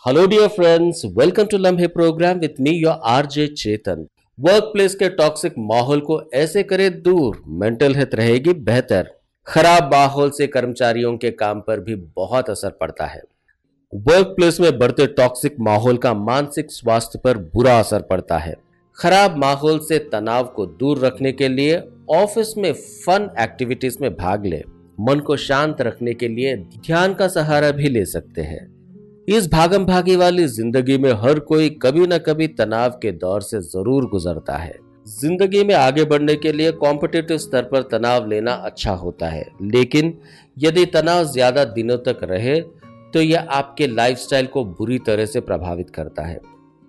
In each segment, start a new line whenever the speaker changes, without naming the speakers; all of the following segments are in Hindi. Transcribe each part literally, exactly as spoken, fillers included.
Hello dear friends, welcome to लम्हे programme with me your RJ Chetan. Work place के टॉक्सिक माहौल को ऐसे करे दूर, मेंटल हेल्थ रहेगी बेहतर। खराब माहौल से कर्मचारियों के काम पर भी बहुत असर पड़ता है। वर्क प्लेस में बढ़ते टॉक्सिक माहौल का मानसिक स्वास्थ्य पर बुरा असर पड़ता है। खराब माहौल से तनाव को दूर रखने के लिए ऑफिस में फन एक्टिविटीज में भाग ले। मन को शांत रखने के लिए ध्यान का सहारा भी ले सकते हैं। इस भागम भागी वाली जिंदगी में हर कोई कभी न कभी तनाव के दौर से जरूर गुजरता है। जिंदगी में आगे बढ़ने के लिए कॉम्पिटिटिव स्तर पर तनाव लेना अच्छा होता है, लेकिन यदि तनाव ज्यादा दिनों तक रहे तो यह आपके लाइफस्टाइल को बुरी तरह से प्रभावित करता है।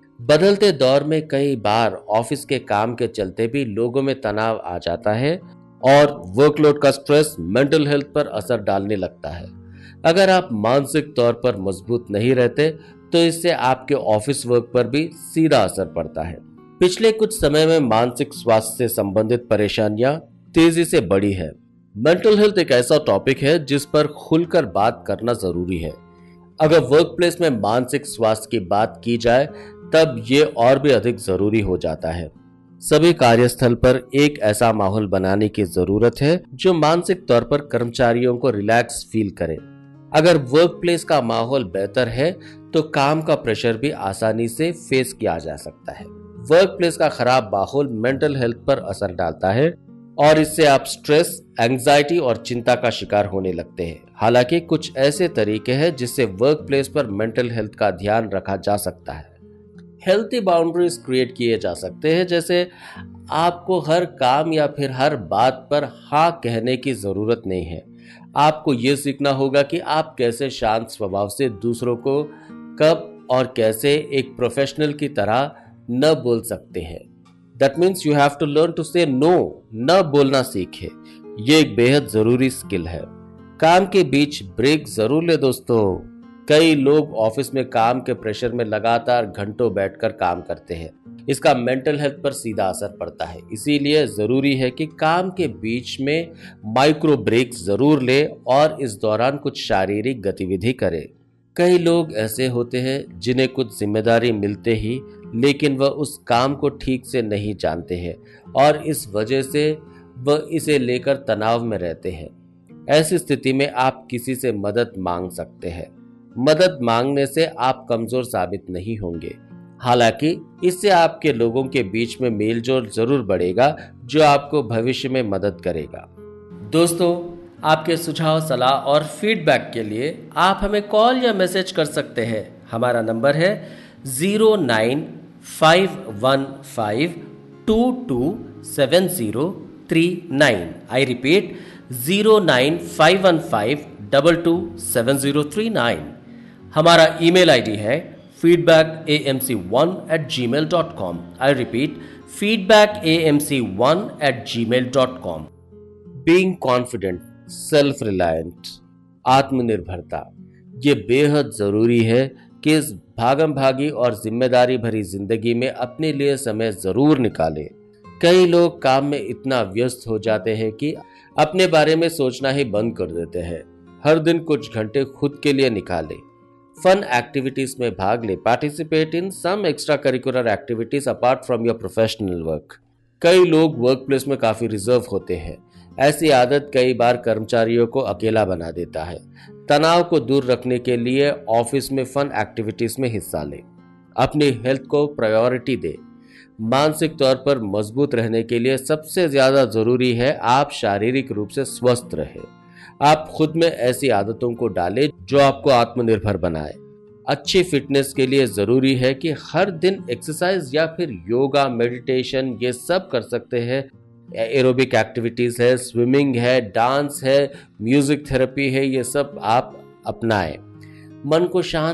बदलते दौर में कई बार ऑफिस के काम के चलते भी लोगों में तनाव आ जाता है और वर्कलोड का स्ट्रेस मेंटल हेल्थ पर असर डालने लगता है। अगर आप मानसिक तौर पर मजबूत नहीं रहते तो इससे आपके ऑफिस वर्क पर भी सीधा असर पड़ता है। पिछले कुछ समय में मानसिक स्वास्थ्य से संबंधित परेशानियां तेजी से बढ़ी है। मेंटल हेल्थ एक ऐसा टॉपिक है जिस पर खुलकर बात करना जरूरी है। अगर वर्क प्लेस में मानसिक स्वास्थ्य की बात की जाए तब ये और भी अधिक जरूरी हो जाता है। सभी कार्यस्थल पर एक ऐसा माहौल बनाने की जरूरत है जो मानसिक तौर पर कर्मचारियों को रिलैक्स फील करे। अगर वर्क प्लेस का माहौल बेहतर है तो काम का प्रेशर भी आसानी से फेस किया जा सकता है। वर्क प्लेस का खराब माहौल मेंटल हेल्थ पर असर डालता है और इससे आप स्ट्रेस, एंजाइटी और चिंता का शिकार होने लगते हैं। हालांकि कुछ ऐसे तरीके हैं जिससे वर्क प्लेस पर मेंटल हेल्थ का ध्यान रखा जा सकता है। हेल्थी बाउंड्रीज क्रिएट किए जा सकते हैं, जैसे आपको हर काम या फिर हर बात पर हाँ कहने की जरूरत नहीं है। आपको यह सीखना होगा कि आप कैसे शांत स्वभाव से दूसरों को कब और कैसे एक प्रोफेशनल की तरह न बोल सकते हैं। That means you have to learn to से नो। न बोलना सीखे, ये एक बेहद जरूरी स्किल है। काम के बीच ब्रेक जरूर ले दोस्तों। कई लोग ऑफिस में काम के प्रेशर में लगातार घंटों बैठकर काम करते हैं। इसका मेंटल हेल्थ पर सीधा असर पड़ता है। इसीलिए जरूरी है कि काम के बीच में माइक्रो ब्रेक जरूर ले और इस दौरान कुछ शारीरिक गतिविधि करें। कई लोग ऐसे होते हैं जिन्हें कुछ जिम्मेदारी मिलते ही लेकिन वह उस काम को ठीक से नहीं जानते हैं और इस वजह से वह इसे लेकर तनाव में रहते हैं। ऐसी स्थिति में आप किसी से मदद मांग सकते हैं। मदद मांगने से आप कमजोर साबित नहीं होंगे। हालांकि इससे आपके लोगों के बीच में मेलजोल जरूर बढ़ेगा जो आपको भविष्य में मदद करेगा। दोस्तों, आपके सुझाव, सलाह और फीडबैक के लिए आप हमें कॉल या मैसेज कर सकते हैं। हमारा नंबर है zero nine five one five to to seven zero three nine. I repeat, zero nine five one five double two seven zero three nine. हमारा ईमेल आईडी है feedback a m c one at gmail dot com. I repeat, feedback a m c one at gmail dot com. Being confident, self-reliant, आत्मनिर्भरता, ये बेहद जरूरी है कि इस भागम भागी और जिम्मेदारी भरी जिंदगी में अपने लिए समय जरूर निकालें। कई लोग काम में इतना व्यस्त हो जाते हैं कि अपने बारे में सोचना ही बंद कर देते हैं। हर दिन कुछ घंटे खुद के लिए निकालें। फन एक्टिविटीज में भाग ले। Participate in some extra curricular activities apart from your professional work. कई लोग वर्क प्लेस में काफी रिजर्व होते हैं। ऐसी आदत कई बार कर्मचारियों को अकेला बना देता है। तनाव को दूर रखने के लिए ऑफिस में फन एक्टिविटीज में हिस्सा ले। अपनी हेल्थ को प्रायोरिटी दे। मानसिक तौर पर मजबूत रहने के लिए सबसे ज्यादा जरूरी है आप शारीरिक रूप से स्वस्थ रहे। आप खुद में ऐसी आदतों को डालें जो आपको आत्मनिर्भर बनाए। अच्छी फिटनेस के लिए जरूरी है कि हर दिन एक्सरसाइज या फिर योगा, मेडिटेशन ये सब कर सकते हैं। एरोबिक एक्टिविटीज है, स्विमिंग है, डांस है, म्यूजिक थेरेपी है, ये सब आप अपनाएं। मन को शांत